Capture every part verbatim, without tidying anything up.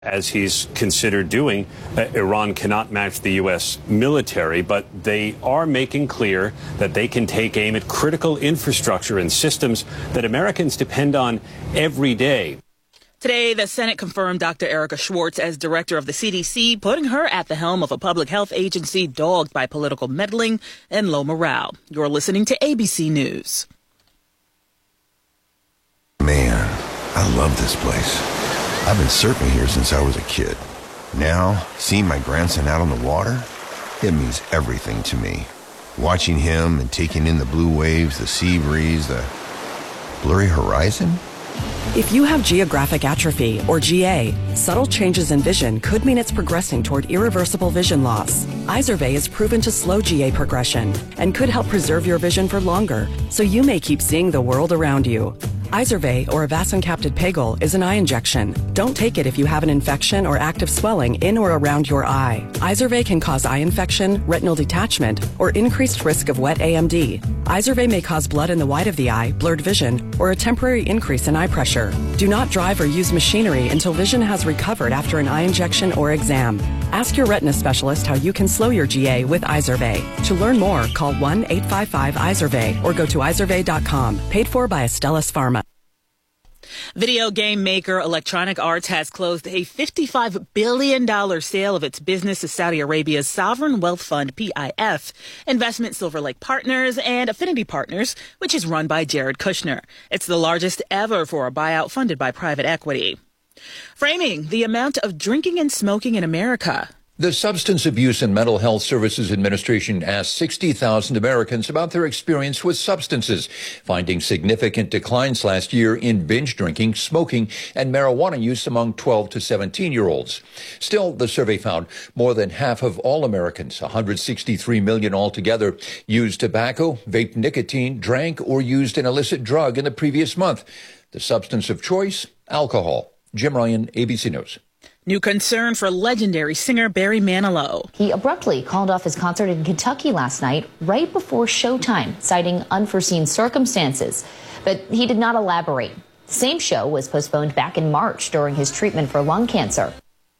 As he's considered doing, uh, Iran cannot match the U S military, but they are making clear that they can take aim at critical infrastructure and systems that Americans depend on every day. Today, the Senate confirmed Doctor Erica Schwartz as director of the C D C, putting her at the helm of a public health agency dogged by political meddling and low morale. You're listening to A B C News. Man, I love this place. I've been surfing here since I was a kid. Now, seeing my grandson out on the water, it means everything to me. Watching him and taking in the blue waves, the sea breeze, the blurry horizon. If you have geographic atrophy, or G A, subtle changes in vision could mean it's progressing toward irreversible vision loss. Izervay is proven to slow G A progression and could help preserve your vision for longer, so you may keep seeing the world around you. Izervay, or avacincaptad pegol, is an eye injection. Don't take it if you have an infection or active swelling in or around your eye. Izervay can cause eye infection, retinal detachment, or increased risk of wet A M D. Izervay may cause blood in the white of the eye, blurred vision, or a temporary increase in eye pressure. Do not drive or use machinery until vision has recovered after an eye injection or exam. Ask your retina specialist how you can slow your G A with Izervay. To learn more, call one eight five five Izervay or go to izervay dot com. Paid for by Astellas Pharma. Video game maker Electronic Arts has closed a fifty-five billion dollars sale of its business to Saudi Arabia's sovereign wealth fund, P I F, Investment Silver Lake Partners, and Affinity Partners, which is run by Jared Kushner. It's the largest ever for a buyout funded by private equity. Framing the amount of drinking and smoking in America. The Substance Abuse and Mental Health Services Administration asked sixty thousand Americans about their experience with substances, finding significant declines last year in binge drinking, smoking, and marijuana use among twelve to seventeen-year-olds. Still, the survey found more than half of all Americans, one hundred sixty-three million altogether, used tobacco, vaped nicotine, drank, or used an illicit drug in the previous month. The substance of choice, alcohol. Jim Ryan, A B C News. New concern for legendary singer Barry Manilow. He abruptly called off his concert in Kentucky last night, right before showtime, citing unforeseen circumstances. But he did not elaborate. The same show was postponed back in March during his treatment for lung cancer.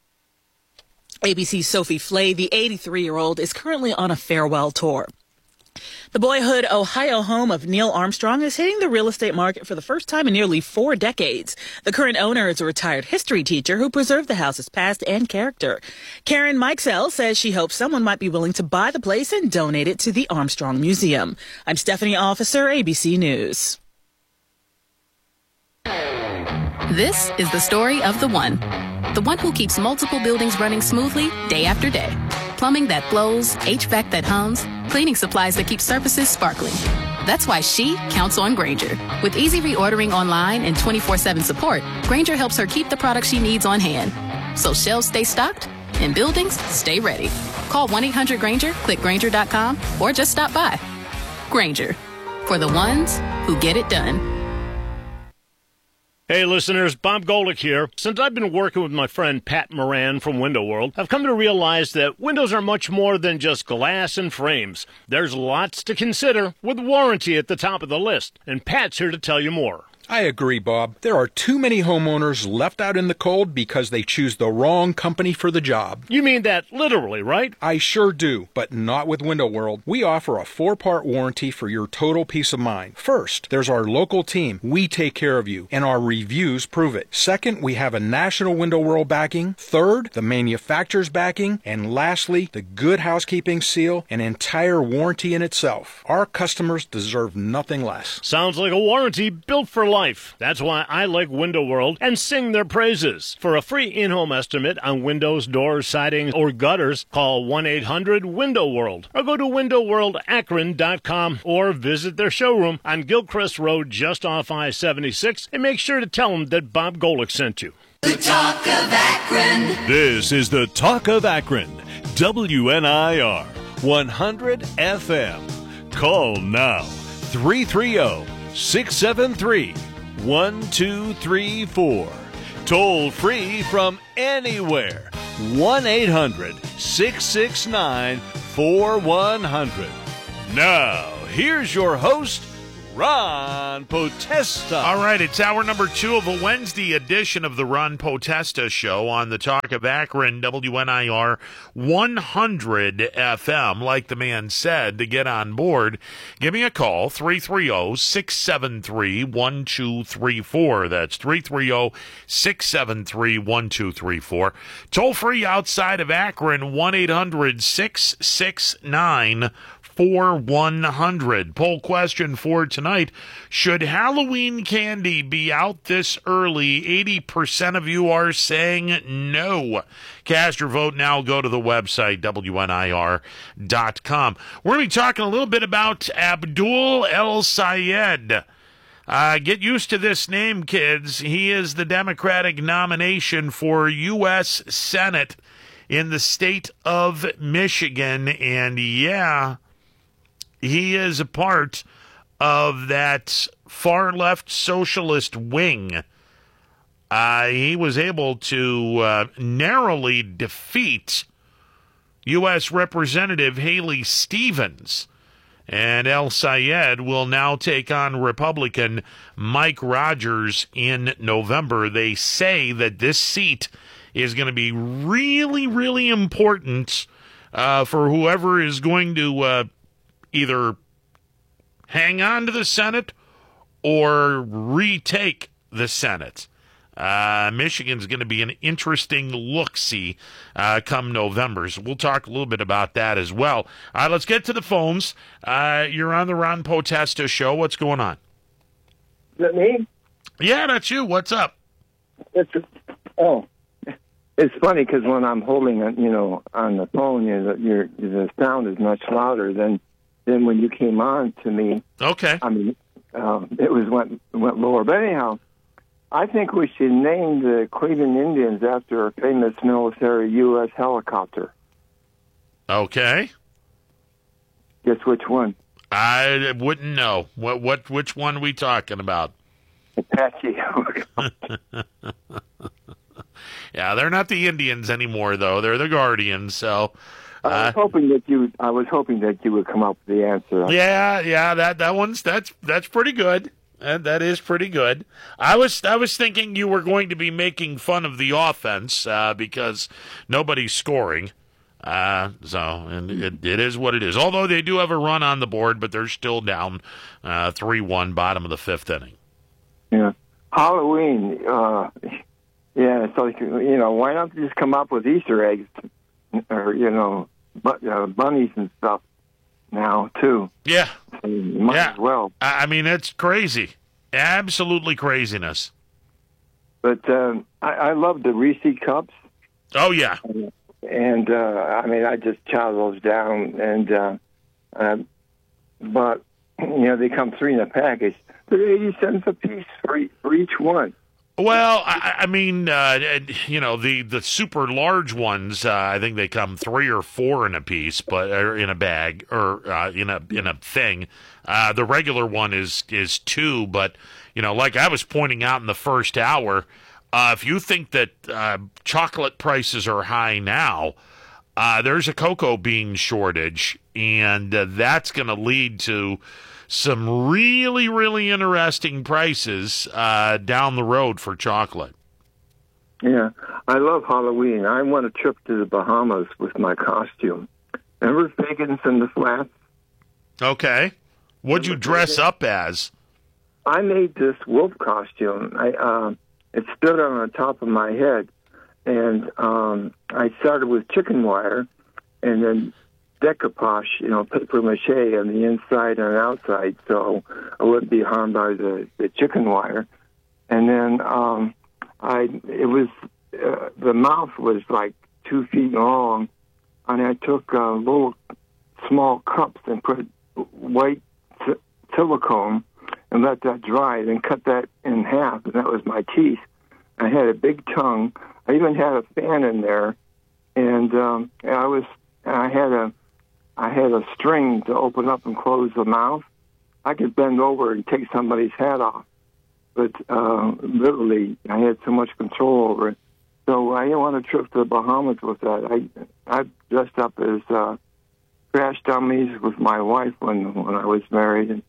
A B C's Sophie Flay, the eighty-three-year-old, is currently on a farewell tour. The Boyhood, Ohio home of Neil Armstrong is hitting the real estate market for the first time in nearly four decades. The current owner is a retired history teacher who preserved the house's past and character. Karen Mikesell says she hopes someone might be willing to buy the place and donate it to the Armstrong Museum. I'm Stephanie Officer, A B C News. This is the story of the one. The one who keeps multiple buildings running smoothly day after day. Plumbing that flows, H V A C that hums, cleaning supplies that keep surfaces sparkling. That's why she counts on Grainger. With easy reordering online and twenty-four seven support, Grainger helps her keep the products she needs on hand. So shelves stay stocked and buildings stay ready. Call one eight hundred Grainger, click Grainger dot com, or just stop by. Grainger, for the ones who get it done. Hey listeners, Bob Golick here. Since I've been working with my friend Pat Moran from Window World, I've come to realize that windows are much more than just glass and frames. There's lots to consider, with warranty at the top of the list, and Pat's here to tell you more. I agree, Bob. There are too many homeowners left out in the cold because they choose the wrong company for the job. You mean that literally, right? I sure do, but not with Window World. We offer a four-part warranty for your total peace of mind. First, there's our local team. We take care of you, and our reviews prove it. Second, we have a national Window World backing. Third, the manufacturer's backing. And lastly, the Good Housekeeping seal, an entire warranty in itself. Our customers deserve nothing less. Sounds like a warranty built for life. That's why I like Window World and sing their praises. For a free in-home estimate on windows, doors, siding, or gutters, call one eight hundred window world or go to window world akron dot com or visit their showroom on Gilchrist Road just off I seventy-six and make sure to tell them that Bob Golick sent you. The Talk of Akron. This is the Talk of Akron, W N I R one hundred F M. Call now, three three zero, six seven three, one two three four. Toll free from anywhere, one eight hundred, six six nine, four one zero zero. Now, here's your host, Ron Potesta. All right, it's hour number two of a Wednesday edition of the Ron Potesta Show on the Talk of Akron, W N I R one hundred F M. Like the man said, to get on board, give me a call, three three zero, six seven three, one two three four. That's three three zero, six seven three, one two three four. Toll free outside of Akron, one eight hundred, six six nine, four one hundred. Poll question for tonight: should Halloween candy be out this early? eighty percent of you are saying no. Cast your vote now. Go to the website, W N I R dot com. We're going to be talking a little bit about Abdul El-Sayed. Uh, get used to this name, kids. He is the Democratic nomination for U S Senate in the state of Michigan. And yeah, he is a part of that far-left socialist wing. Uh, he was able to uh, narrowly defeat U S Representative Haley Stevens. And El-Sayed will now take on Republican Mike Rogers in November. They say that this seat is going to be really, really important uh, for whoever is going to uh, either hang on to the Senate or retake the Senate. Uh, Michigan's going to be an interesting look-see uh, come November. So we'll talk a little bit about that as well. All right, let's get to the phones. Uh, you're on the Ron Potesta Show. What's going on? Is that me? Yeah, that's you. What's up? It's oh, it's funny because when I'm holding it, you know, on the phone, you know, your the sound is much louder than than when you came on to me. Okay. I mean, uh, it was went went lower. But anyhow, I think we should name the Cleveland Indians after a famous military U S helicopter. Okay. Guess which one? I wouldn't know. What? What? Which one are we talking about? Apache helicopter. Yeah, they're not the Indians anymore, though. They're the Guardians. So uh, I was hoping that you. I was hoping that you would come up with the answer. Yeah, yeah. That that one's that's that's pretty good. And that is pretty good. I was I was thinking you were going to be making fun of the offense uh, because nobody's scoring. Uh, so and it, it is what it is. Although they do have a run on the board, but they're still down uh, three one, bottom of the fifth inning. Yeah, Halloween. Uh, yeah, so you know, why not just come up with Easter eggs or you know, but, uh, bunnies and stuff now too? Yeah. Might yeah. as well. I mean, it's crazy. Absolutely craziness. But um, I, I love the Reese cups. Oh, yeah. And, uh, I mean, I just chow those down. And uh, uh, But, you know, they come three in a package. They're eighty cents a piece for, e- for each one. Well, I, I mean, uh, you know, the, the super large ones, uh, I think they come three or four in a piece, but or in a bag or uh, in a in a thing. Uh, the regular one is is two, but you know, like I was pointing out in the first hour, uh, if you think that uh, chocolate prices are high now, uh, there's a cocoa bean shortage, and uh, that's going to lead to some really, really interesting prices uh, down the road for chocolate. Yeah, I love Halloween. I want a trip to the Bahamas with my costume. Remember Fagans and the Flats? Okay. What'd you dress up as? I made this wolf costume. I uh, it stood on the top of my head, and um, I started with chicken wire, and then decoupage, you know, paper mache on the inside and outside, so I wouldn't be harmed by the, the chicken wire. And then um, I, it was uh, the mouth was like two feet long, and I took uh, little small cups and put white si- silicone and let that dry, then cut that in half, and that was my teeth. I had a big tongue. I even had a fan in there, and um, I was I had a I had a string to open up and close the mouth. I could bend over and take somebody's hat off. But uh, literally, I had so much control over it. So I went on a trip to the Bahamas with that. I I dressed up as uh, crash dummies with my wife when when I was married. And,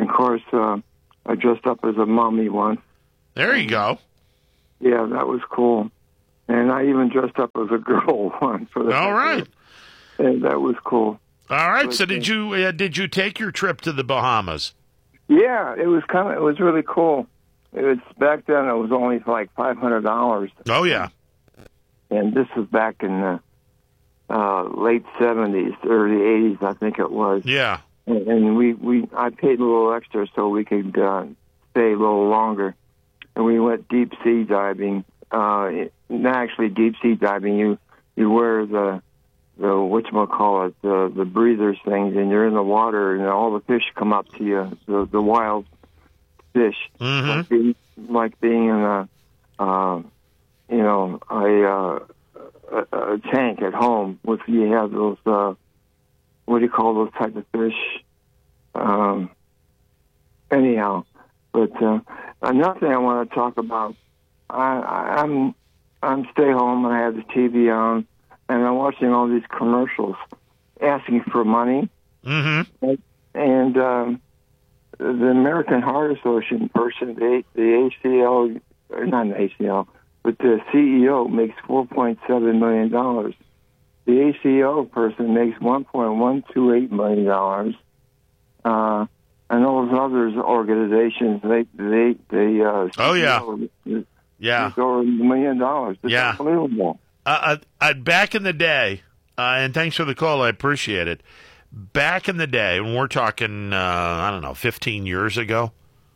of course, uh, I dressed up as a mummy once. There you go. Yeah, that was cool. And I even dressed up as a girl once. For the All right. And that was cool. All right. But, So did you uh, did you take your trip to the Bahamas? Yeah, it was kind of it was really cool. It was back then. It was only for like five hundred dollars. Oh yeah. And this was back in the uh, late seventies, early eighties, I think it was. Yeah. And, and we, we I paid a little extra so we could uh, stay a little longer. And we went deep sea diving. Uh, not actually deep sea diving. You you wear the the whatchamacallit, the the breathers things, and you're in the water, and all the fish come up to you. The the wild fish, mm-hmm. like, being, like being in a uh, you know a, uh, a a tank at home with you have those uh, what do you call those type of fish? Um, anyhow, but uh, another thing I want to talk about. I, I, I'm I'm stay home and I have the T V on and I'm watching all these commercials asking for money. Mm-hmm. And um, the American Heart Association person, the the A C L, not an A C L, but the C E O makes four point seven million dollars. The A C O person makes one point one two eight million dollars. Uh, and all those others organizations, they they they. Uh, oh yeah. Yeah, it's over a million dollars. It's yeah, unbelievable. Uh, uh, back in the day, uh, and thanks for the call. I appreciate it. Back in the day, when we're talking, uh, I don't know, fifteen years ago,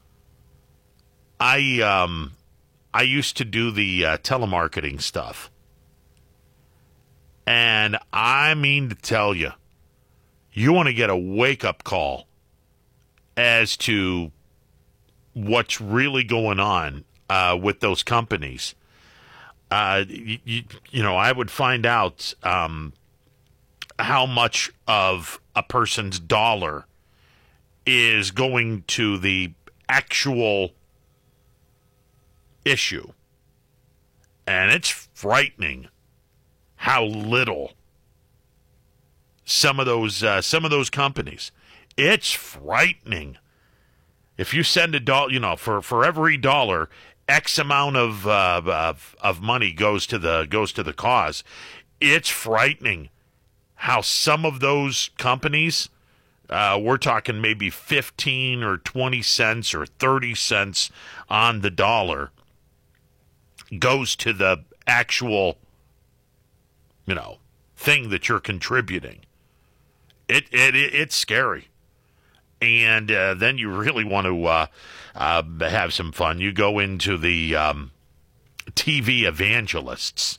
I um, I used to do the uh, telemarketing stuff, and I mean to tell you, you want to get a wake up call as to what's really going on. Uh, with those companies, uh, you, you, you know, I would find out um, how much of a person's dollar is going to the actual issue. And it's frightening how little some of those uh, some of those companies. It's frightening. If you send a dollar, you know, for, for every dollar, X amount of, uh, of of money goes to the goes to the cause. It's frightening how some of those companies, uh, we're talking maybe fifteen or twenty cents or thirty cents on the dollar, goes to the actual, you know, thing that you're contributing. It it, it it's scary. And uh, then you really want to uh, uh, have some fun. You go into the um, T V evangelists,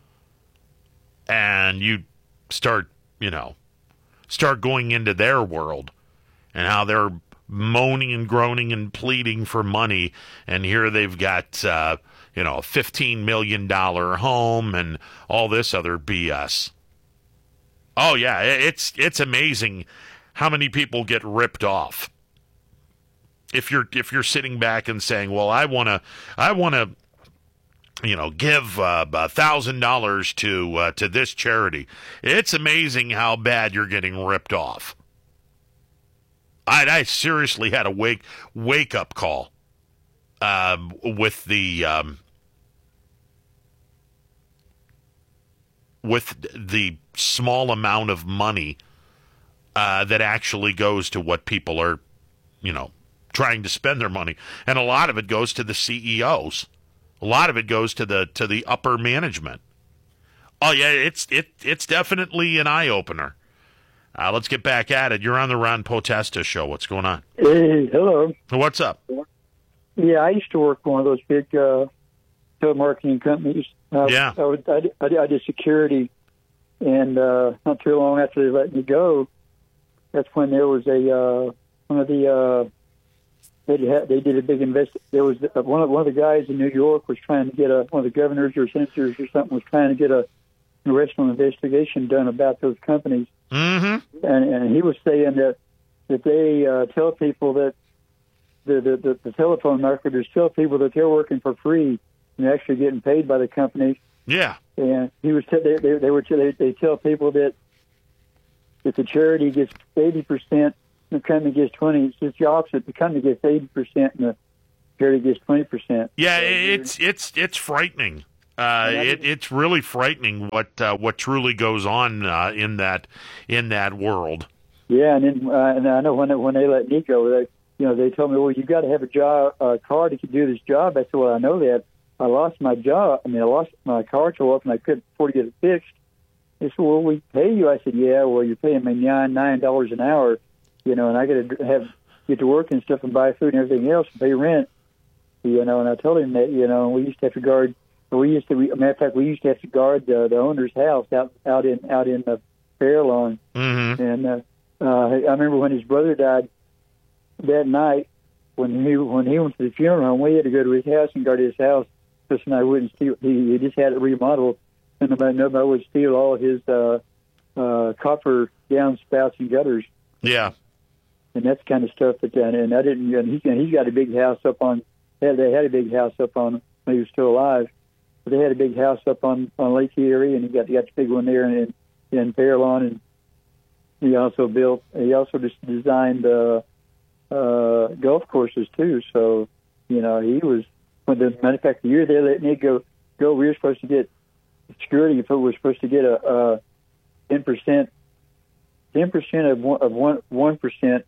and you start, you know, start going into their world and how they're moaning and groaning and pleading for money. And here they've got, uh, you know, a fifteen million dollars home and all this other B S. Oh, yeah, it's it's amazing how many people get ripped off. If you're if you're sitting back and saying, "Well, I want to, I want to, you know, give uh, a thousand dollars to uh, to this charity," it's amazing how bad you're getting ripped off. I, I seriously had a wake wake up call um, with the um, with the small amount of money uh, that actually goes to what people are, you know, trying to spend their money, and a lot of it goes to the C E Os. A lot of it goes to the to the upper management. Oh yeah, it's it it's definitely an eye opener. Uh, let's get back at it. You're on the Ron Potesta show. What's going on? Hey, hello. What's up? Yeah, I used to work for one of those big uh, telemarketing companies. Uh, yeah, I, would, I, did, I, did, I did security, and uh, not too long after they let me go, that's when there was a uh, one of the. Uh, They had, they did a big invest. There was uh, one of one of the guys in New York was trying to get a one of the governors or senators or something was trying to get a congressional investigation done about those companies. Mm-hmm. And and he was saying that that they uh, tell people that the, the the the telephone marketers tell people that they're working for free and they're actually getting paid by the company. Yeah. And he was they they, they were they, they tell people that that the charity gets eighty percent the company gets twenty. It's just the opposite. The company gets eighty percent, and the charity gets twenty percent. Yeah, so it's it's it's frightening. Uh, it, it's really frightening what uh, what truly goes on uh, in that in that world. Yeah, and then uh, and I know when they, when they let me go, they you know they told me, well, you got to have a job uh, car to do this job. I said, well, I know that. I lost my job. I mean, I lost my car tore up, and I couldn't afford to get it fixed. They said, well, we pay you. I said, yeah, well, you're paying me nine nine dollars an hour, you know, and I got to have get to work and stuff and buy food and everything else and pay rent, you know. And I told him that, you know, we used to have to guard. We used to, we, matter of fact, we used to have to guard the, the owner's house out out in out in the fair lawn. Mm-hmm. And uh, uh, I remember when his brother died that night, when he when he went to the funeral home, we had to go to his house and guard his house, just so I wouldn't steal. He, he just had it remodeled, and nobody, nobody would steal all of his uh, uh, copper downspouts and gutters. Yeah. And that's the kind of stuff that, and, and I didn't. And he he's got a big house up on. They had a big house up on when he was still alive. But they had a big house up on, on Lake Erie, and he got he got the big one there in in Fairlawn, and he also built. He also just designed uh, uh, golf courses too. So you know he was. When the matter of fact, the year they let me go, go, we were supposed to get security. If we were supposed to get a ten percent, ten percent of one of one one percent,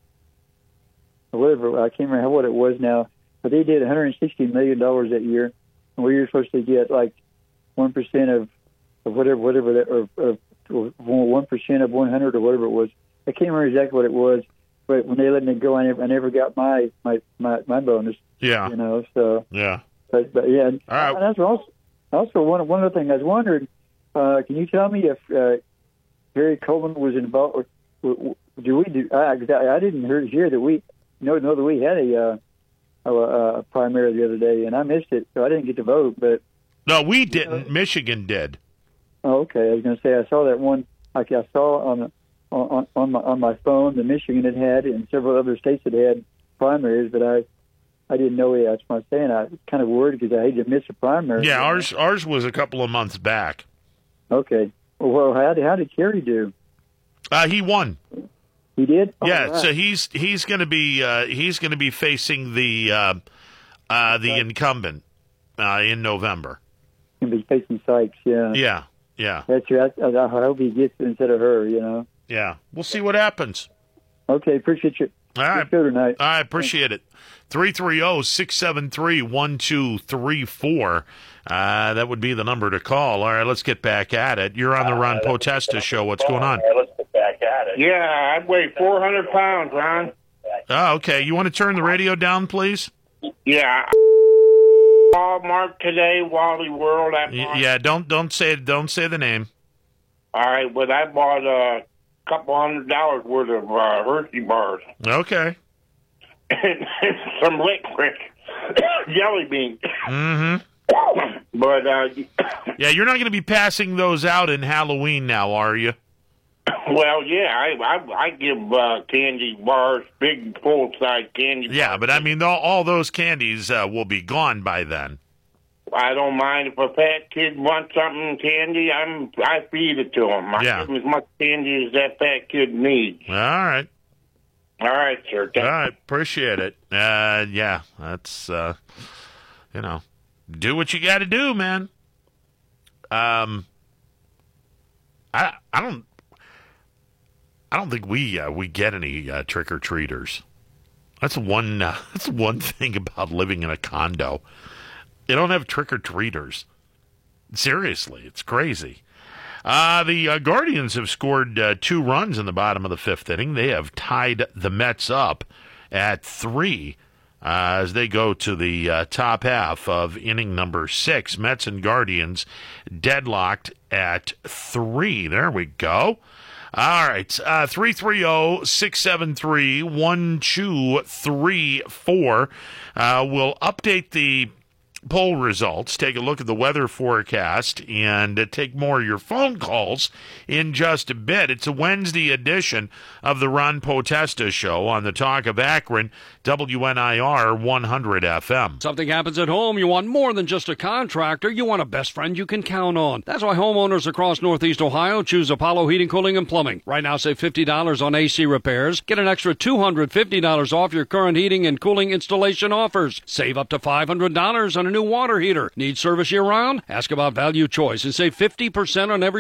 or whatever. I can't remember what it was now, but they did one hundred sixty million dollars that year. And we were supposed to get like one percent of, of whatever, whatever that, or, or one percent of one hundred or whatever it was. I can't remember exactly what it was, but when they let me go, I never, I never got my, my, my, my bonus. Yeah. You know, so. Yeah. But, but yeah. All right. And that's also, also one, one other thing I was wondering, uh, can you tell me if uh, Harry Coleman was involved? Do we do, I, I didn't hear, hear that we, know, know that we had a, uh, A, a primary the other day, and I missed it, so I didn't get to vote. But no, we didn't. Know. Michigan did. Oh, okay. I was going to say I saw that one. Like I saw on on on my on my phone, the Michigan had had, and several other states had had primaries, but I I didn't know it. That's what I'm saying. I was kind of worried because I hate to miss a primary. Yeah, ours ours was a couple of months back. Okay. Well, how did how did Kerry do? Uh, he won. He did. Oh, yeah, right. so he's he's going to be uh, he's going to be facing the uh, uh, the right. incumbent uh, in November. He'll be facing Sykes. Yeah. Yeah. Yeah. That's right. I, I hope he gets it instead of her. You know. Yeah. We'll see what happens. Okay. Appreciate you. All right. Good tonight. I appreciate it. three three zero, six seven three, one two three four. Uh, that would be the number to call. All right, let's get back at it. You're on the Ron uh, Potesta show. What's going on? All right, let's get back at it. Yeah, I weigh four hundred pounds, Ron. Oh, okay. You want to turn the radio down, please? Yeah. Walmart today, Wally World. I y- yeah, don't don't say don't say the name. All right, but I bought a couple hundred dollars worth of uh, Hershey bars. Okay. And some liquid jelly beans. Mm-hmm. But uh, yeah, you're not going to be passing those out in Halloween now, are you? Well, yeah, I I, I give uh, candy bars, big full size candy. Yeah, bars. but I mean, all, all those candies uh, will be gone by then. I don't mind if a fat kid wants something candy. I'm I feed it to him. I Yeah. give him as much candy as that fat kid needs. All right. All right, sir. All right, appreciate it. Uh, yeah, that's uh, you know. Do what you got to do, man. Um, I I don't I don't think we uh, we get any uh, trick or treaters. That's one uh, that's one thing about living in a condo. They don't have trick or treaters. Seriously, it's crazy. Uh, the uh, Guardians have scored uh, two runs in the bottom of the fifth inning. They have tied the Mets up at three. Uh, as they go to the uh, top half of inning number six. Mets and Guardians deadlocked at three. There we go. All right. Uh, three three zero, six seven three, one two three four. Uh, we'll update the poll results, take a look at the weather forecast, and uh, take more of your phone calls in just a bit. It's a Wednesday edition of the Ron Potesta Show on the Talk of Akron, W N I R one hundred F M. Something happens at home, you want more than just a contractor. You want a best friend you can count on. That's why homeowners across Northeast Ohio choose Apollo Heating, Cooling, and Plumbing. Right now, save fifty dollars on A C repairs. Get an extra two hundred fifty dollars off your current heating and cooling installation offers. Save up to five hundred dollars on a new water heater. Need service year-round? Ask about Value Choice and save fifty percent on every